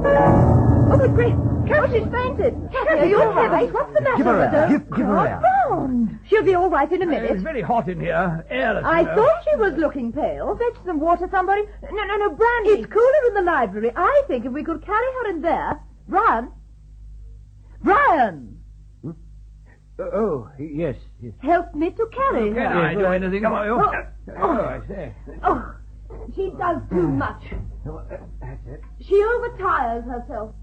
Oh, but Grace, she's fainted. Kathy, are you all right? What's the matter? Give her with air. Give her air. Bound. She'll be all right in a minute. It's very hot in here. Airless. I thought she was looking pale. Fetch some water, somebody. No, brandy. It's cooler in the library. I think if we could carry her in there. Brian! Oh, yes. Help me to carry her. Can I do anything for you? I say. Oh, she does too much. That's it. She overtires herself.